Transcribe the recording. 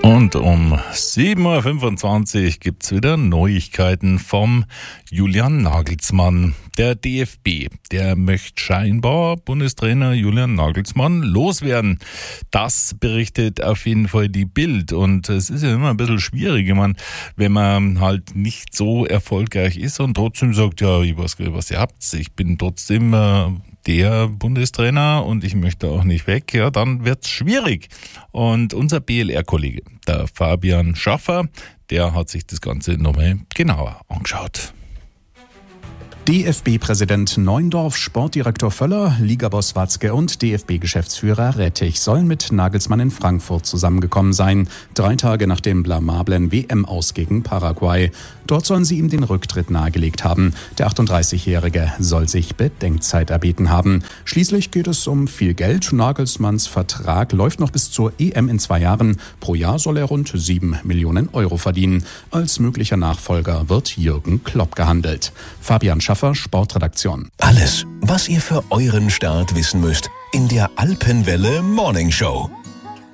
Und um 7.25 Uhr gibt es wieder Neuigkeiten vom Julian Nagelsmann. Der DFB, der möchte scheinbar Bundestrainer Julian Nagelsmann loswerden. Das berichtet auf jeden Fall die Bild. Und es ist ja immer ein bisschen schwierig, wenn man halt nicht so erfolgreich ist und trotzdem sagt, ja, ich weiß, was ihr habt. Ich bin trotzdem der Bundestrainer und ich möchte auch nicht weg, ja, dann wird's schwierig. Und unser BLR-Kollege, der Fabian Schaffer, der hat sich das Ganze nochmal genauer angeschaut. DFB-Präsident Neuendorf, Sportdirektor Völler, Ligaboss Watzke und DFB-Geschäftsführer Rettich sollen mit Nagelsmann in Frankfurt zusammengekommen sein, 3 Tage nach dem blamablen WM-Aus gegen Paraguay. Dort sollen sie ihm den Rücktritt nahegelegt haben. Der 38-Jährige soll sich Bedenkzeit erbeten haben. Schließlich geht es um viel Geld. Nagelsmanns Vertrag läuft noch bis zur EM in 2 Jahren. Pro Jahr soll er rund 7 Millionen Euro verdienen. Als möglicher Nachfolger wird Jürgen Klopp gehandelt. Fabian Schaffer, Sportredaktion. Alles, was ihr für euren Start wissen müsst, in der Alpenwelle Morning Show.